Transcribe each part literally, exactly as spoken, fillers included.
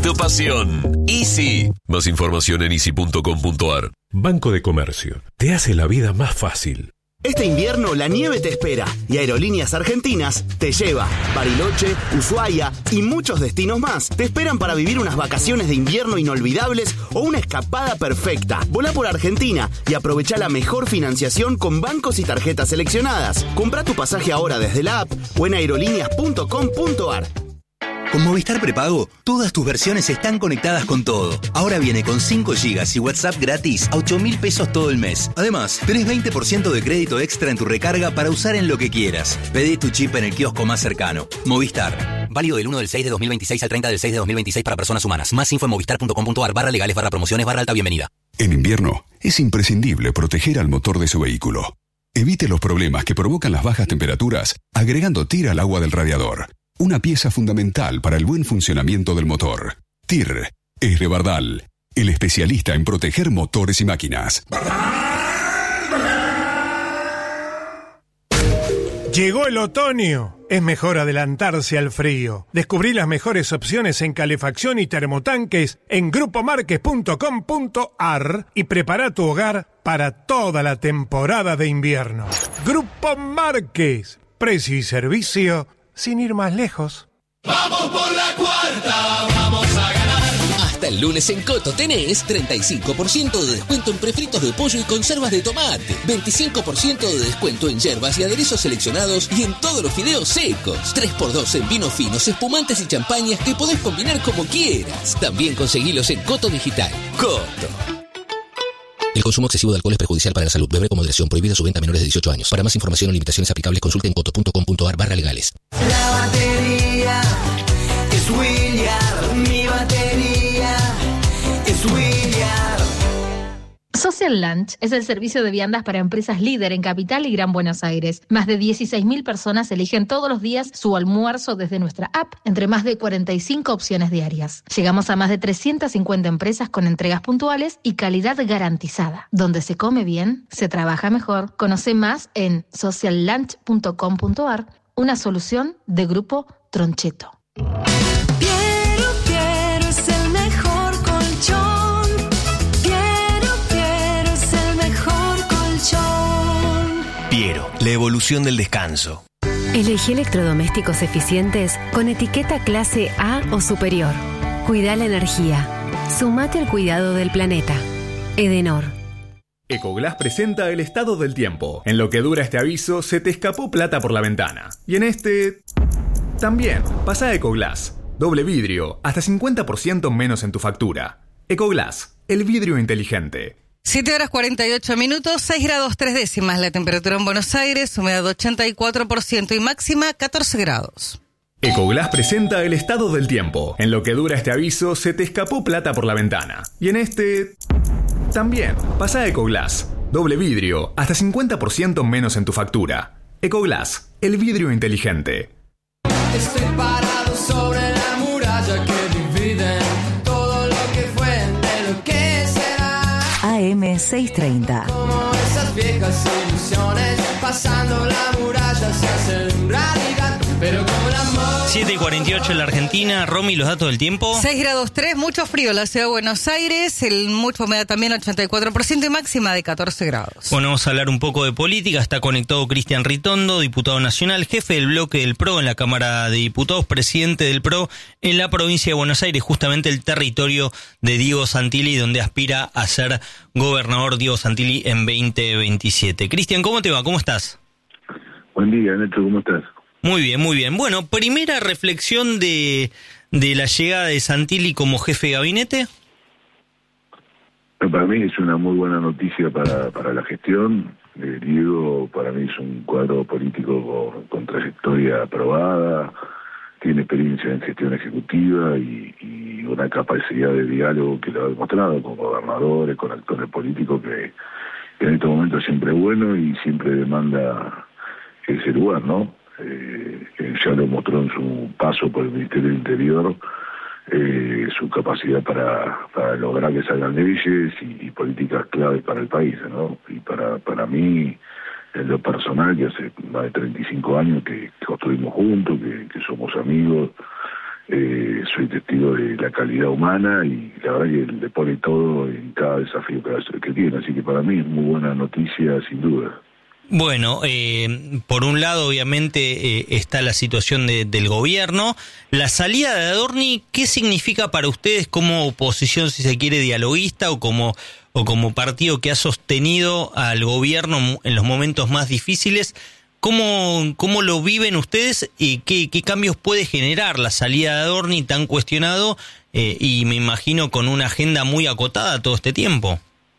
tu pasión. Easy. Más información en easy punto com punto ar. Banco de Comercio. Te hace la vida más fácil. Este invierno la nieve te espera y Aerolíneas Argentinas te lleva. Bariloche, Ushuaia y muchos destinos más te esperan para vivir unas vacaciones de invierno inolvidables o una escapada perfecta. Volá por Argentina y aprovecha la mejor financiación con bancos y tarjetas seleccionadas. Comprá tu pasaje ahora desde la app o en aerolíneas punto com punto ar. Con Movistar Prepago, todas tus versiones están conectadas con todo. Ahora viene con cinco gigas y WhatsApp gratis a ocho mil pesos todo el mes. Además, tenés veinte por ciento de crédito extra en tu recarga para usar en lo que quieras. Pedí tu chip en el kiosco más cercano. Movistar. Válido del uno del seis de dos mil veintiséis al treinta del seis de dos mil veintiséis para personas humanas. Más info en movistar punto com punto ar barra legales barra promociones barra alta bienvenida. En invierno, es imprescindible proteger al motor de su vehículo. Evite los problemas que provocan las bajas temperaturas agregando T I R al agua del radiador. Una pieza fundamental para el buen funcionamiento del motor. T I R es de Bardal, el especialista en proteger motores y máquinas. Llegó el otoño. Es mejor adelantarse al frío. Descubrí las mejores opciones en calefacción y termotanques en grupo marques punto com punto ar y prepara tu hogar para toda la temporada de invierno. Grupo Marques. Precio y servicio sin ir más lejos. Vamos por la cuarta, vamos a ganar. Hasta el lunes en Coto tenés treinta y cinco por ciento de descuento en prefritos de pollo y conservas de tomate, veinticinco por ciento de descuento en yerbas y aderezos seleccionados y en todos los fideos secos, tres por dos en vinos finos, espumantes y champañas que podés combinar como quieras. También conseguilos en Coto Digital. Coto. El consumo excesivo de alcohol es perjudicial para la salud. Beber con moderación. Prohibida su venta a menores de dieciocho años. Para más información o limitaciones aplicables, consulte en coto punto com punto ar barra legales. La batería es William. Mi batería es William. Social Lunch es el servicio de viandas para empresas líder en Capital y Gran Buenos Aires. Más de dieciséis mil personas eligen todos los días su almuerzo desde nuestra app, entre más de cuarenta y cinco opciones diarias. Llegamos a más de trescientas cincuenta empresas con entregas puntuales y calidad garantizada. Donde se come bien, se trabaja mejor. Conoce más en social lunch punto com punto ar, una solución de Grupo Troncheto. Piero, Piero es el mejor colchón. Piero, la evolución del descanso. Elegí electrodomésticos eficientes con etiqueta clase A o superior. Cuida la energía. Sumate al cuidado del planeta. Edenor. Ecoglass presenta el estado del tiempo. En lo que dura este aviso, se te escapó plata por la ventana. Y en este... también. Pasa a Ecoglass. Doble vidrio. Hasta cincuenta por ciento menos en tu factura. Ecoglass. El vidrio inteligente. siete horas cuarenta y ocho minutos, seis grados tres décimas la temperatura en Buenos Aires, humedad ochenta y cuatro por ciento y máxima catorce grados. Ecoglass presenta el estado del tiempo. En lo que dura este aviso, se te escapó plata por la ventana. Y en este... también. Pasa a Ecoglass. Doble vidrio. Hasta cincuenta por ciento menos en tu factura. Ecoglass. El vidrio inteligente. Estoy parado sobre la muralla que divide todo lo que fue de lo que será. A M seiscientos treinta. Como esas viejas ilusiones, pasando la muralla se hacen realidad, pero con amor. siete y cuarenta y ocho en la Argentina. Romy, los datos del tiempo. seis grados tres, mucho frío en la ciudad de Buenos Aires, el mucha humedad también ochenta y cuatro por ciento y máxima de catorce grados. Bueno, vamos a hablar un poco de política. Está conectado Cristian Ritondo, diputado nacional, jefe del bloque del P R O en la Cámara de Diputados, presidente del P R O en la provincia de Buenos Aires, justamente el territorio de Diego Santilli, donde aspira a ser gobernador Diego Santilli en veinte veintisiete. Cristian, ¿cómo te va? ¿Cómo estás? Buen día, Neto, ¿cómo estás? Muy bien, muy bien. Bueno, primera reflexión de, de la llegada de Santilli como jefe de gabinete. Para mí es una muy buena noticia para, para la gestión. Eh, Diego para mí es un cuadro político con, con trayectoria aprobada, tiene experiencia en gestión ejecutiva y, y una capacidad de diálogo que lo ha demostrado con gobernadores, con actores políticos que, que en este momento siempre es bueno y siempre demanda ese lugar, ¿no? Eh, ya lo mostró en su paso por el Ministerio del Interior, eh, su capacidad para, para lograr que salgan leyes y, y políticas claves para el país, ¿no? Y para, para mí, en lo personal, que hace más de treinta y cinco años que construimos juntos, que, que somos amigos eh, soy testigo de la calidad humana y la verdad que le pone todo en cada desafío que, que tiene, así que para mí es muy buena noticia sin duda. Bueno, eh, por un lado obviamente eh, está la situación de, del gobierno. La salida de Adorni, ¿qué significa para ustedes como oposición, si se quiere, dialoguista o como, o como partido que ha sostenido al gobierno en los momentos más difíciles? ¿Cómo, cómo lo viven ustedes y qué, qué cambios puede generar la salida de Adorni tan cuestionado eh, y me imagino con una agenda muy acotada todo este tiempo?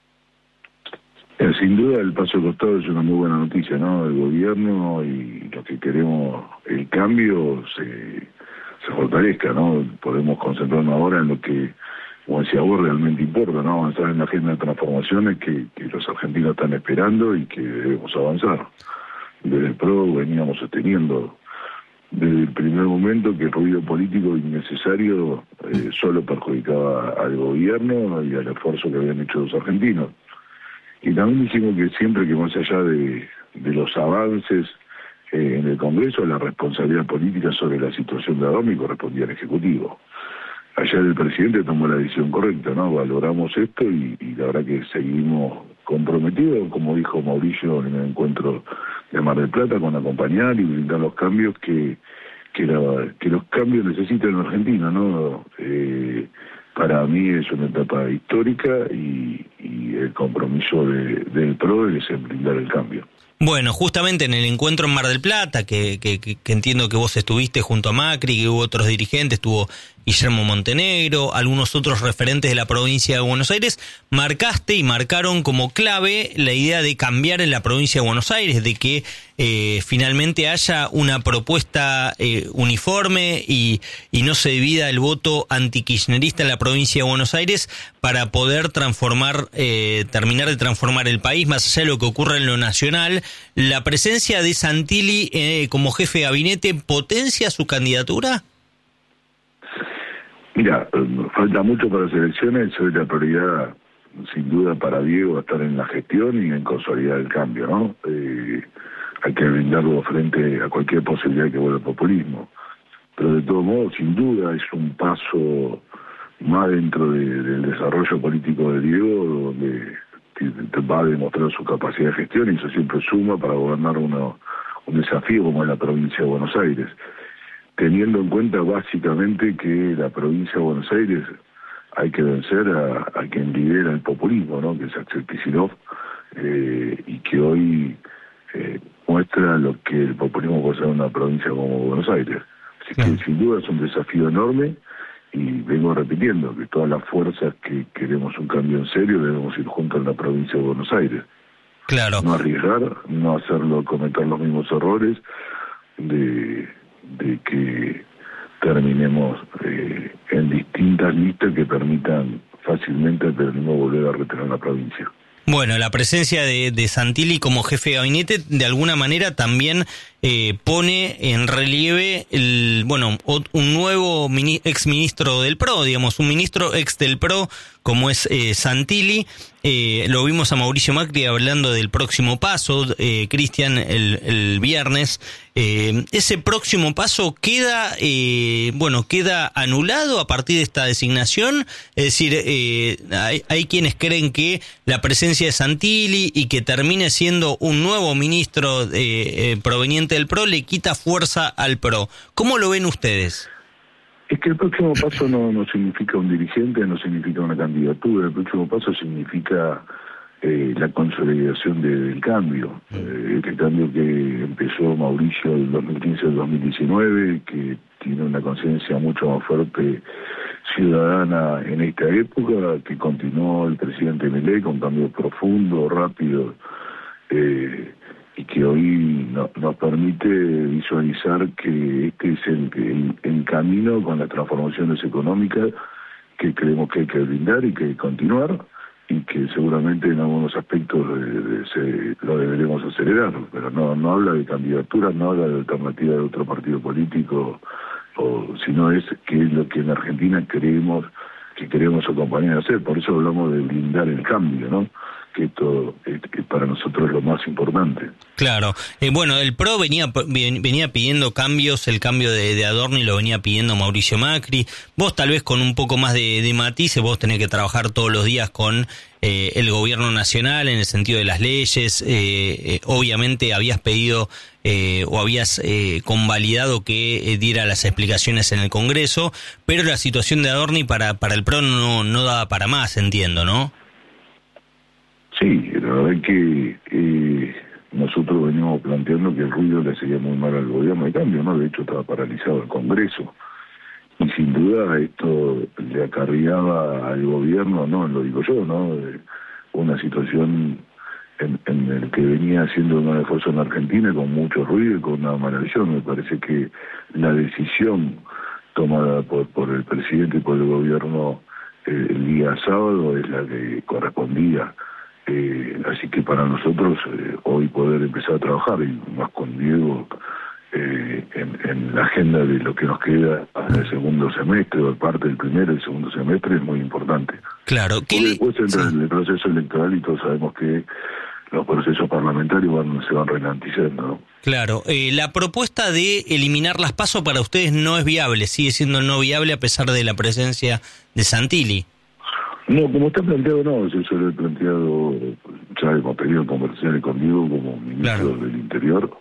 Eh, sin duda el paso de costado es una muy buena noticia, ¿no? El gobierno y lo que queremos, el cambio se, se fortalezca, ¿no? Podemos concentrarnos ahora en lo que, como decía vos, realmente importa, ¿no? Avanzar en la agenda de transformaciones que, que los argentinos están esperando y que debemos avanzar. Desde el P R O veníamos sosteniendo desde el primer momento que el ruido político innecesario eh, solo perjudicaba al gobierno y al esfuerzo que habían hecho los argentinos. Y también dijimos que siempre que más allá de, de los avances eh, en el Congreso, la responsabilidad política sobre la situación de Adorni correspondía al Ejecutivo. Ayer el presidente tomó la decisión correcta, ¿no? Valoramos esto y, y la verdad que seguimos comprometidos, como dijo Mauricio en el encuentro de Mar del Plata, con acompañar y brindar los cambios que, que, la, que los cambios necesitan en Argentina, ¿no? Eh, Para mí es una etapa histórica y, y el compromiso de, del P R O es en brindar el cambio. Bueno, justamente en el encuentro en Mar del Plata, que, que, que entiendo que vos estuviste junto a Macri, que hubo otros dirigentes, estuvo Guillermo Montenegro, algunos otros referentes de la provincia de Buenos Aires, marcaste y marcaron como clave la idea de cambiar en la provincia de Buenos Aires, de que eh, finalmente haya una propuesta eh, uniforme y, y no se divida el voto antikirchnerista en la provincia de Buenos Aires para poder transformar, eh, terminar de transformar el país, más allá de lo que ocurre en lo nacional. ¿La presencia de Santilli eh, como jefe de gabinete potencia su candidatura? Mira, falta mucho para las elecciones, hoy la prioridad sin duda para Diego estar en la gestión y en consolidar el cambio, ¿no? Eh, hay que brindarlo frente a cualquier posibilidad que vuelva el populismo. Pero de todos modos, sin duda, es un paso más dentro de, del desarrollo político de Diego, donde va a demostrar su capacidad de gestión y eso siempre suma para gobernar uno, un desafío como es la provincia de Buenos Aires. Teniendo en cuenta básicamente que la provincia de Buenos Aires hay que vencer a, a quien lidera el populismo, ¿no? Que es Axel Kicillof, eh, y que hoy eh, muestra lo que el populismo puede ser en una provincia como Buenos Aires. Así que sí, sin duda es un desafío enorme y vengo repitiendo que todas las fuerzas que queremos un cambio en serio debemos ir juntos en la provincia de Buenos Aires. Claro. No arriesgar, no hacerlo, cometer los mismos errores de... de que terminemos eh, en distintas listas que permitan fácilmente al peronismo volver a retener la provincia. Bueno, la presencia de, de Santilli como jefe de gabinete de alguna manera también eh, pone en relieve el, bueno, un nuevo mini, ex ministro del P R O, digamos, un ministro ex del P R O como es eh, Santilli. Eh, lo vimos a Mauricio Macri hablando del próximo paso, eh, Cristian, el, el viernes. Eh, ese próximo paso queda, eh, bueno, queda anulado a partir de esta designación. Es decir, eh, hay, hay quienes creen que la presencia de Santilli y que termine siendo un nuevo ministro eh, eh, proveniente del P R O le quita fuerza al P R O. ¿Cómo lo ven ustedes? Es que el próximo paso no, no significa un dirigente, no significa una candidatura, el próximo paso significa eh, la consolidación de, del cambio, eh, este cambio que empezó Mauricio del dos mil quince al dos mil diecinueve, que tiene una conciencia mucho más fuerte ciudadana en esta época, que continuó el presidente Milei con cambios profundos, rápidos, eh, y que hoy no, nos permite visualizar que este es el, el, el camino con las transformaciones económicas que creemos que hay que brindar y que hay que continuar, y que seguramente en algunos aspectos de, de, se, lo deberemos acelerar, pero no, no habla de candidaturas, no habla de alternativa de otro partido político, o, sino es que es lo que en Argentina creemos que queremos acompañar a hacer. Por eso hablamos de brindar el cambio, ¿no? que esto es, es para nosotros lo más importante. Claro. Eh, bueno, el P R O venía venía pidiendo cambios, el cambio de, de Adorni lo venía pidiendo Mauricio Macri. Vos tal vez con un poco más de, de matices, vos tenés que trabajar todos los días con eh, el gobierno nacional en el sentido de las leyes. Eh, eh, obviamente habías pedido eh, o habías eh, convalidado que eh, diera las explicaciones en el Congreso, pero la situación de Adorni para, para el P R O no, no daba para más, entiendo, ¿no? Sí, la verdad es que eh, nosotros veníamos planteando que el ruido le hacía muy mal al gobierno de cambio, ¿no? De hecho estaba paralizado el Congreso. Y sin duda esto le acarreaba al gobierno, no lo digo yo, ¿no? Una situación en, en el que venía haciendo un esfuerzo en Argentina con mucho ruido y con una mala visión. Me parece que la decisión tomada por, por el presidente y por el gobierno eh, el día sábado es la que correspondía. Eh, así que para nosotros eh, hoy poder empezar a trabajar, y más con Diego, eh, en, en la agenda de lo que nos queda en el segundo semestre, o parte del primero y el segundo semestre, es muy importante. Claro. Porque después entra sí. el proceso electoral y todos sabemos que los procesos parlamentarios van, se van ralentizando, ¿no? Claro. Eh, la propuesta de eliminar las PASO para ustedes no es viable, sigue siendo no viable a pesar de la presencia de Santilli. No, como está planteado, no, yo se lo he planteado, ya hemos pedido conversaciones conmigo como ministro claro. del Interior,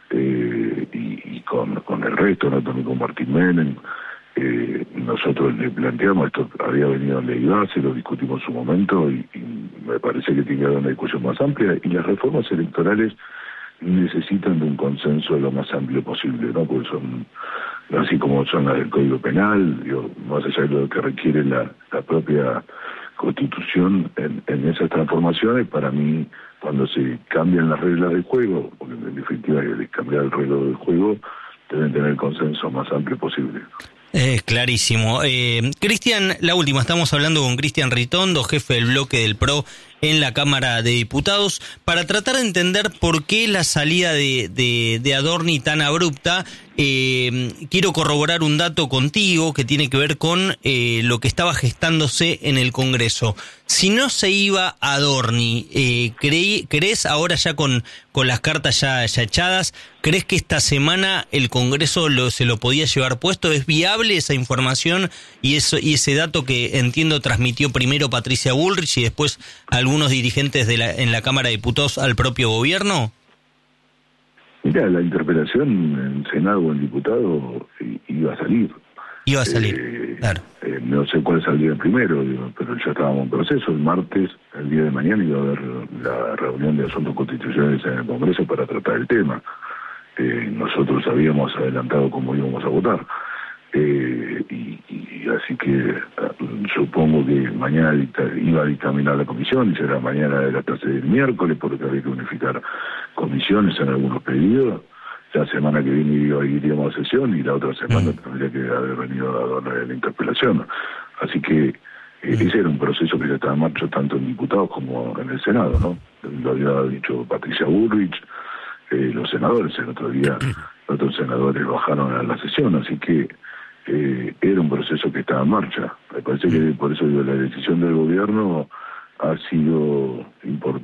eh, y, y con, con el resto, ¿no? También con Martín Menem. Eh, nosotros le planteamos, esto había venido en ley base, lo discutimos en su momento, y, y me parece que tiene que haber una discusión más amplia, y las reformas electorales necesitan de un consenso lo más amplio posible, ¿no? Porque son, así como son las del Código Penal, digo, más allá de lo que requiere la, la propia Constitución en, en esas transformaciones, para mí, cuando se cambian las reglas del juego, porque en definitiva hay que cambiar el regla del juego, deben tener el consenso más amplio posible. Es clarísimo. Eh, Cristian, la última, estamos hablando con Cristian Ritondo, jefe del bloque del P R O en la Cámara de Diputados, para tratar de entender por qué la salida de, de, de Adorni tan abrupta. Eh, quiero corroborar un dato contigo que tiene que ver con eh, lo que estaba gestándose en el Congreso. Si no se iba Adorni, eh, creí, ¿crees ahora ya con, con las cartas ya, ya echadas, crees que esta semana el Congreso lo, se lo podía llevar puesto? ¿Es viable esa información y, eso, y ese dato que entiendo transmitió primero Patricia Bullrich y después algunos dirigentes de la, en la Cámara de Diputados al propio gobierno? Mira, la interpelación en Senado o en Diputado iba a salir. Iba a salir, eh, claro. Eh, no sé cuál saldría primero, digo, pero ya estábamos en proceso. El martes, el día de mañana, iba a haber la reunión de asuntos constitucionales en el Congreso para tratar el tema. Eh, nosotros habíamos adelantado cómo íbamos a votar. Eh, y, y así que uh, supongo que mañana dicta, iba a dictaminar la comisión, y será mañana de la tarde del miércoles, porque había que unificar comisiones en algunos pedidos. La semana que viene iríamos a sesión, y la otra semana mm. tendría que haber venido a dar la interpelación. Así que eh, mm. ese era un proceso que ya estaba en marcha tanto en diputados como en el Senado, ¿no? Lo había dicho Patricia Bullrich, eh, los senadores, el otro día los otros senadores bajaron a la sesión, así que Eh, era un proceso que estaba en marcha. Me parece que por eso digo, la decisión del gobierno ha sido importante.